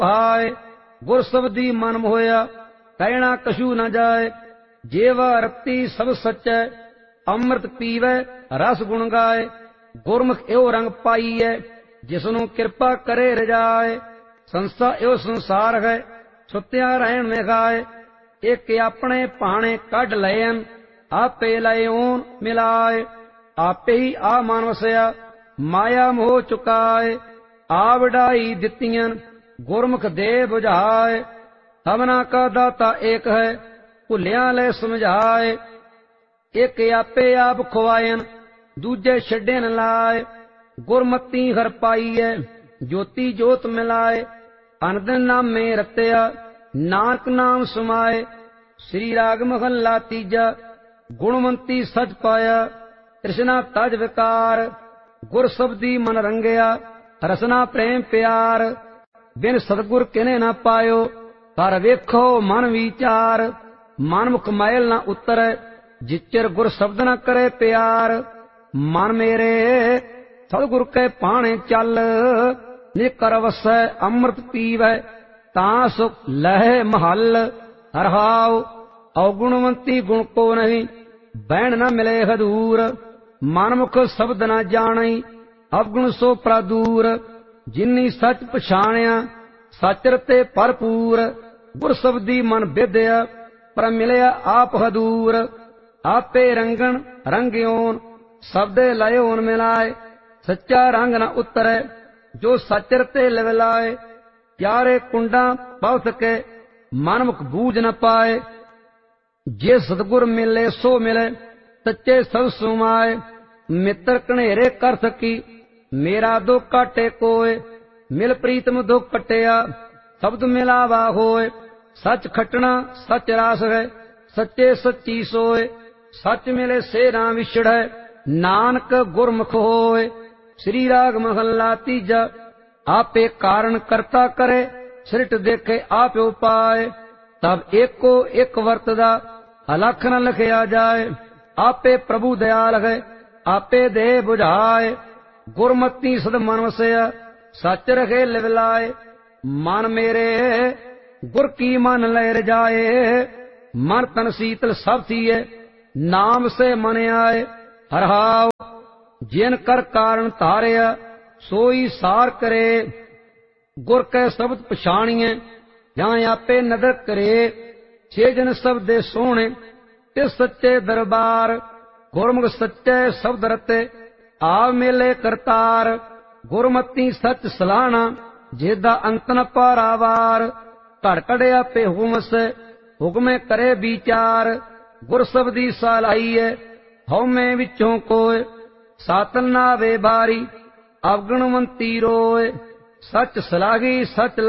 पाए। गुर शब्दी मन मोया कहना कछु न जाए। जेवा रत्ती सब सच्चै अमृत पीवै रस गुण गाए। गुरमुख एवं रंग पाईए जिसनों कृपा करे रजाए। संस्था एवं संसार है सुत्या रहन में गाए। एक अपने पाने कढ लयन आपे लयोन मिलाए। आपे ही आ मान वसया माया मोह चुकाए। आवड़ाई दित्तियन गुरमुख दे बुझाए। सबना का दाता एक है भुलिया ले समझाए। एक आपे आप खुआयन दूजे छड्डे न लाए। गुरमती हर पाईए ज्योति जोत मिलाए। अनदन नाम में रत्या नानक नाम समाए। श्री राग महला तीजा गुणवंती सच पाया। तृष्णा तज विकार गुर शब्दी मन रंगया। रसना प्रेम प्यार बिन सतगुर किने न पायो। कर वेखो मन विचार मन मुख मैल न उतरै। जिचर गुर शब्द न करे प्यार मन मेरे सतगुर के पाने चल। निकर वसै अमृत पीवै तां सुख लहे महल। हरहाव अवगुणवंती गुण को नहीं बैण न मिले हदूर। मनमुख शब्द न जाणई अवगुण सो प्रादूर। जिन्नी सच पछाणिया सच रते भरपूर। गुर शब्दी मन विद्या पर मिलया आप हदूर। आपे रंगन रंग्योन शब्दे लयोन मिलाए। सच्चा रंग न उतरै जो सच रते लवलाए। प्यारे कुंडा पव सके मनमुख बूझ न पाए। जे सतगुर मिले सो मिले सच्चे सब सुमाए। मित्र कनेरे कर सकी मेरा दुख काटे कोय। मिल प्रीतम दुख कटिया शब्द मिलावा होय। सच खटना सच रास है सच्चे सच्ची सोय। सच मिले से ना विछड़ै नानक गुरमुख होय। श्री राग महला तीजा आपे कारण करता करे सृष्ट देखे आप उपाय। तब एको एक वर्तदा अलख न लिखया जाए। आपे प्रभु दयाल है आपे दे बुझाए। गुरमती सद मन वसया सच रखे लिवलाए। मन मेरे गुर की मन लय रजाए। मन तन शीतल सब थिए नाम से मन आए। हरहाव जिन कर कारण तारिया सोई सार करे। गुर कै शब्द पछाणिए जहाँ आपे नदर करे। छे जन शब्दे सोहणे ते सच्चे दरबार। गुरमुख सच्चे शब्द रते आव मेले करतार। गुरमती सच सलाहना जेदा अंत न पारावार। घड़ घड़ आपे हुक्म से हुक्मे करे विचार। गुर शब्दी सालाइए हौमे विचों कोय। सातल नावे बारी अवगुणवंती रोय। सच सलाही सच